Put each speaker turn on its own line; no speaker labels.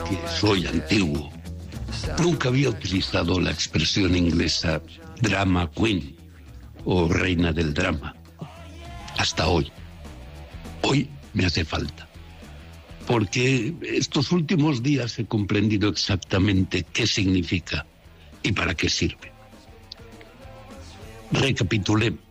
que soy antiguo, nunca había utilizado la expresión inglesa drama queen o reina del drama. Hasta hoy. Hoy me hace falta. Porque estos últimos días he comprendido exactamente qué significa y para qué sirve. Recapitulemos.